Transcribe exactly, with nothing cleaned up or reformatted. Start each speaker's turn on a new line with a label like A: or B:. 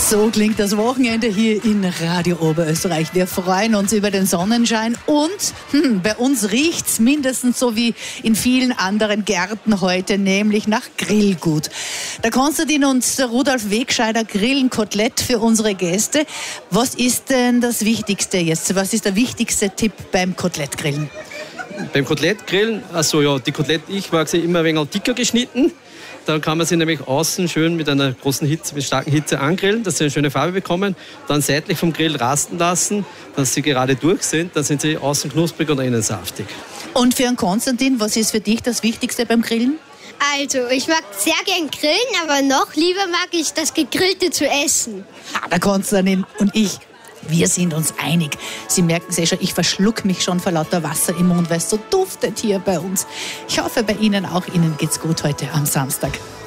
A: So klingt das Wochenende hier in Radio Oberösterreich. Wir freuen uns über den Sonnenschein und hm, bei uns riecht's mindestens so wie in vielen anderen Gärten heute, nämlich nach Grillgut. Der Konstantin und der Rudolf Wegscheider grillen Kotelett für unsere Gäste. Was ist denn das Wichtigste jetzt? Was ist der wichtigste Tipp beim Kotelettgrillen?
B: Beim Kotelettgrillen, also ja, die Kotelett, ich mag sie immer ein wenig dicker geschnitten. Dann kann man sie nämlich außen schön mit einer großen Hitze, mit starken Hitze angrillen, dass sie eine schöne Farbe bekommen. Dann seitlich vom Grill rasten lassen, dass sie gerade durch sind. Dann sind sie außen knusprig und innen saftig.
A: Und für einen Konstantin, was ist für dich das Wichtigste beim Grillen?
C: Also, ich mag sehr gern grillen, aber noch lieber mag ich das Gegrillte zu essen.
A: Ah, der Konstantin und ich, wir sind uns einig. Sie merken es ja schon, ich verschluck mich schon vor lauter Wasser im Mund, weil es so duftet hier bei uns. Ich hoffe, bei Ihnen auch. Ihnen geht's gut heute am Samstag.